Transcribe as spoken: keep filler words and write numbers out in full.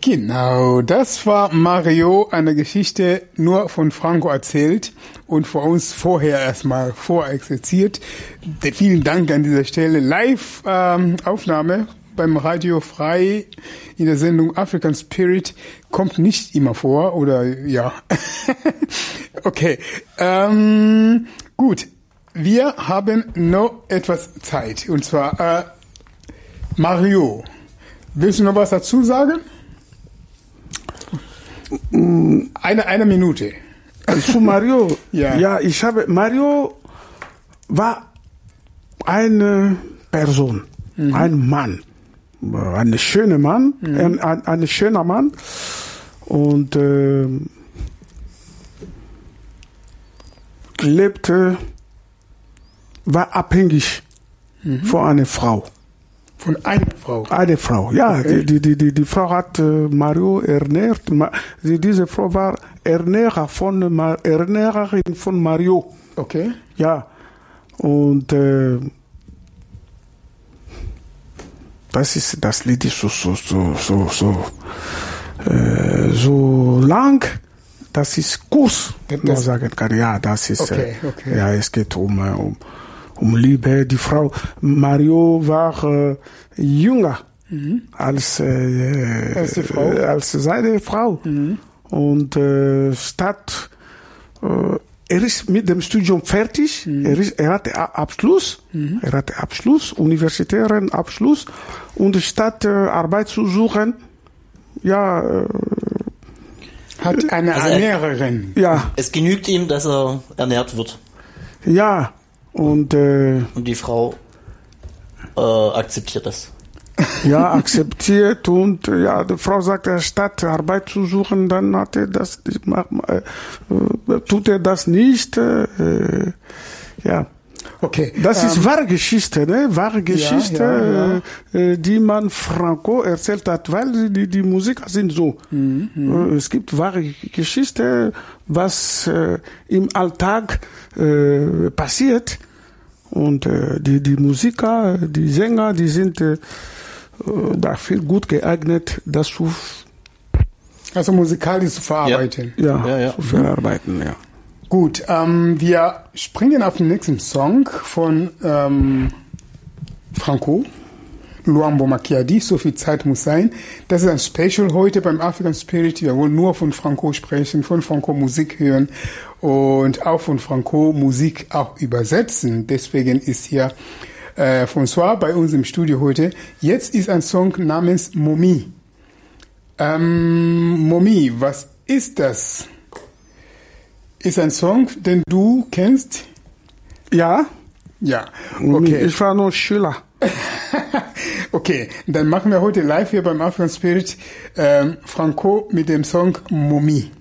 Genau, das war Mario, eine Geschichte nur von Franco erzählt und für uns vorher erstmal vorexerziert. Vielen Dank an dieser Stelle. Live-Aufnahme ähm, beim Radio Frei in der Sendung African Spirit kommt nicht immer vor, oder ja. Okay, ähm, gut. Wir haben noch etwas Zeit, und zwar äh, Mario. Willst du noch was dazu sagen? Eine, eine Minute. Zu Mario. Ja. Ja, ich habe, Mario war eine Person, mhm. ein Mann, ein schöner Mann, mhm. ein, ein, ein schöner Mann, und äh, lebte, war abhängig mhm. von einer Frau. Von einer Frau? Eine Frau, ja. Okay. Die, die, die, die Frau hat äh, Mario ernährt. Die, diese Frau war Ernährer von, Ernährerin von Mario. Okay. Ja. Und äh, das ist, das Lied ist so, so, so, so, so, äh, so lang. Das ist kurz, wenn man sagen kann. Ja, das ist, okay, okay. Äh, ja, es geht um, um um Liebe. Die Frau Mario war äh, jünger mhm. als, äh, als, die Frau. Äh, als seine Frau. Mhm. Und äh, statt, äh, er ist mit dem Studium fertig, mhm. er, ist, er hatte Abschluss, mhm. er hatte Abschluss, universitären Abschluss, und statt äh, Arbeit zu suchen, ja, äh, hat eine also Ernährerin. Er, ja. Es genügt ihm, dass er ernährt wird. Ja. Und, äh, und die Frau äh, akzeptiert das. Ja, akzeptiert, und äh, ja, die Frau sagt, statt Arbeit zu suchen, dann hat er das, äh, äh, tut er das nicht. Äh, ja. Okay. Das ähm, ist wahre Geschichte, ne? Wahre Geschichte, ja, ja, ja. Äh, die man Franco erzählt hat, weil die, die Musiker sind so. Mhm, äh, es gibt wahre Geschichte, was äh, im Alltag äh, passiert. Und äh, die, die Musiker, die Sänger, die sind äh, dafür gut geeignet, das zu, also musikalisch zu verarbeiten. Ja, ja, ja. zu verarbeiten, ja. Gut, ähm, wir springen auf den nächsten Song von ähm, Franco, Luambo Makiadi, so viel Zeit muss sein. Das ist ein Special heute beim African Spirit. Wir wollen nur von Franco sprechen, von Franco Musik hören und auch von Franco Musik auch übersetzen. Deswegen ist hier äh, François bei uns im Studio heute. Jetzt ist ein Song namens Momi. Ähm, Momi, was ist das? Ist ein Song, den du kennst? Ja. Ja, okay. Ich war nur Schüler. Okay, dann machen wir heute live hier beim African Spirit ähm, Franco mit dem Song Momi.